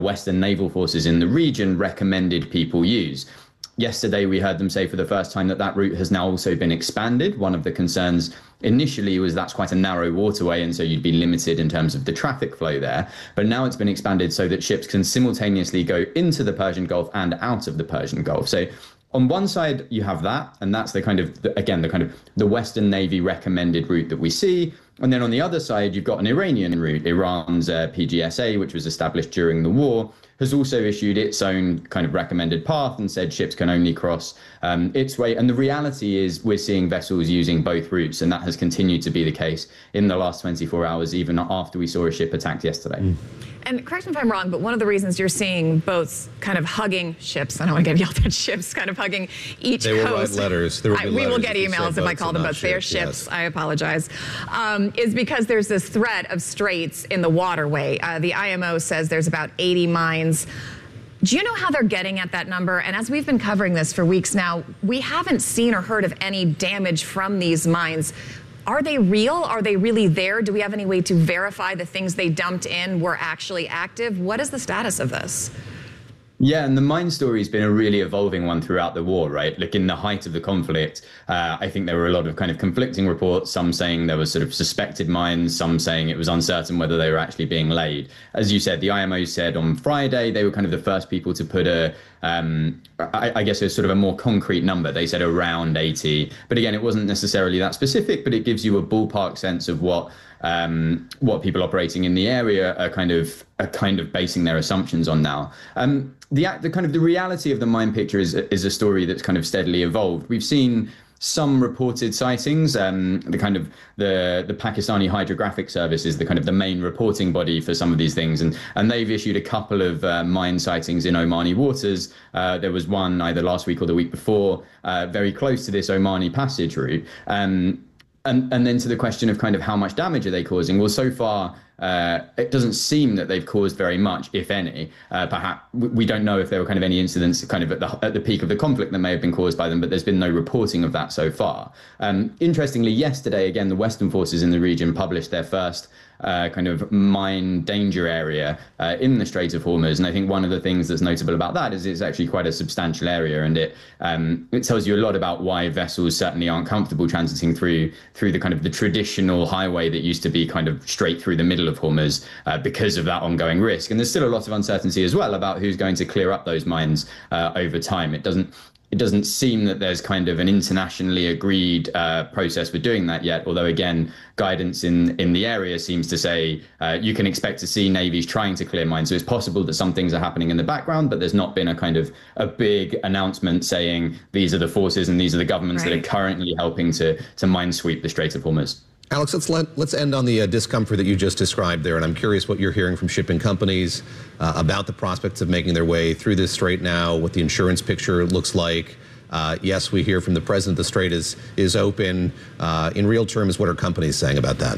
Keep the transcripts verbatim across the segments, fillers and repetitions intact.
Western naval forces in the region recommended people use. Yesterday, we heard them say for the first time that that route has now also been expanded. One of the concerns initially was that's quite a narrow waterway, and so you'd be limited in terms of the traffic flow there. But now it's been expanded so that ships can simultaneously go into the Persian Gulf and out of the Persian Gulf. So on one side, you have that, and that's the kind of, again, the kind of the Western Navy recommended route that we see. And then on the other side, you've got an Iranian route. Iran's uh, P G S A, which was established during the war, has also issued its own kind of recommended path and said ships can only cross um, its way. And the reality is we're seeing vessels using both routes, and that has continued to be the case in the last twenty-four hours, even after we saw a ship attacked yesterday. Mm. And correct me if I'm wrong, but one of the reasons you're seeing boats kind of hugging ships, I don't want to get yelled at, ships kind of hugging each they coast. Will write letters. There will be I, we letters will get emails if I call them boats. They are ships. Yes. I apologize. Um, is because there's this threat of straits in the waterway. Uh, the I M O says there's about eighty mines. Do you know how they're getting at that number? And as we've been covering this for weeks now, we haven't seen or heard of any damage from these mines. Are they real? Are they really there? Do we have any way to verify the things they dumped in were actually active? What is the status of this? Yeah, and the mine story has been a really evolving one throughout the war, right? Like in the height of the conflict, uh, I think there were a lot of kind of conflicting reports, some saying there were sort of suspected mines, some saying it was uncertain whether they were actually being laid. As you said, the I M O said on Friday, they were kind of the first people to put a, um, I, I guess a sort of a more concrete number. They said around eighty. But again, it wasn't necessarily that specific, but it gives you a ballpark sense of what um, what people operating in the area are kind of are kind of basing their assumptions on now. Um, the, the kind of the reality of the mine picture is is a story that's kind of steadily evolved. We've seen some reported sightings. Um, the kind of the the Pakistani Hydrographic Service is the kind of the main reporting body for some of these things, and and they've issued a couple of uh, mine sightings in Omani waters. Uh, there was one either last week or the week before, uh, very close to this Omani passage route. Um, and and then to the question of kind of how much damage are they causing? Well, so far, Uh, it doesn't seem that they've caused very much, if any. Uh, perhaps we don't know if there were kind of any incidents kind of at the at the peak of the conflict that may have been caused by them, but there's been no reporting of that so far. Um, interestingly, yesterday, again, the Western forces in the region published their first uh, kind of mine danger area uh, in the Strait of Hormuz. And I think one of the things that's notable about that is it's actually quite a substantial area, and it um, it tells you a lot about why vessels certainly aren't comfortable transiting through through the kind of the traditional highway that used to be kind of straight through the middle of Hormuz uh, because of that ongoing risk. And there's still a lot of uncertainty as well about who's going to clear up those mines uh, over time. It doesn't it doesn't seem that there's kind of an internationally agreed uh, process for doing that yet, although again, guidance in in the area seems to say uh, you can expect to see navies trying to clear mines. So it's possible that some things are happening in the background, but there's not been a kind of a big announcement saying these are the forces and these are the governments right. that are currently helping to to minesweep the Strait of Hormuz. Alex, let's let, let's end on the uh, discomfort that you just described there, and I'm curious what you're hearing from shipping companies uh, about the prospects of making their way through this strait now, what the insurance picture looks like. Uh, yes, we hear from the president the strait is is open. Uh, in real terms, what are companies saying about that?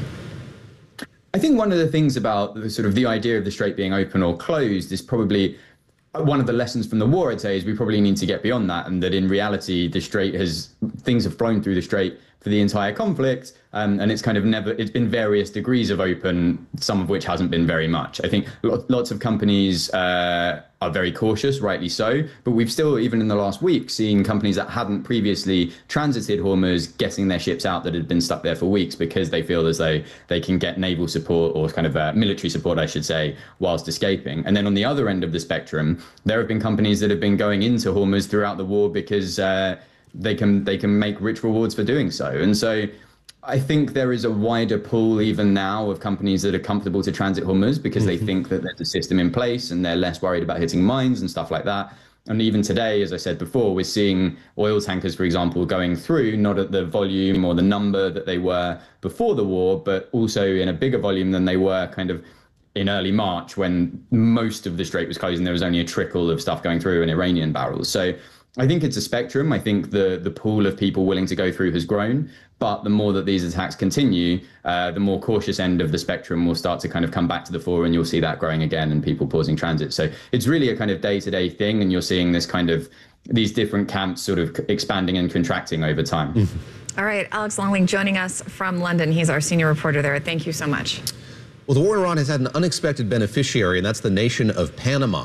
I think one of the things about the sort of the idea of the strait being open or closed is probably one of the lessons from the war, I'd say, is we probably need to get beyond that, and that in reality, the strait has things have flown through the strait for the entire conflict, um, and it's kind of never, it's been various degrees of open, some of which hasn't been very much. I think lots of companies uh, are very cautious, rightly so, but we've still, even in the last week, seen companies that hadn't previously transited Hormuz getting their ships out that had been stuck there for weeks because they feel as though they can get naval support or kind of uh, military support, I should say, whilst escaping. And then on the other end of the spectrum, there have been companies that have been going into Hormuz throughout the war because uh, they can they can make rich rewards for doing so. And so I think there is a wider pool even now of companies that are comfortable to transit Hormuz because mm-hmm. they think that there's a system in place and they're less worried about hitting mines and stuff like that. And even today, as I said before, we're seeing oil tankers, for example, going through, not at the volume or the number that they were before the war, but also in a bigger volume than they were kind of in early March when most of the strait was closed and there was only a trickle of stuff going through in Iranian barrels. So I think it's a spectrum. I think the the pool of people willing to go through has grown, but the more that these attacks continue, uh, the more cautious end of the spectrum will start to kind of come back to the fore, and you'll see that growing again and people pausing transit. So it's really a kind of day-to-day thing, and you're seeing this kind of these different camps sort of expanding and contracting over time. Mm-hmm. All right, Alex Longling joining us from London. He's our senior reporter there. Thank you so much. Well, the war in Iran has had an unexpected beneficiary, and that's the nation of Panama.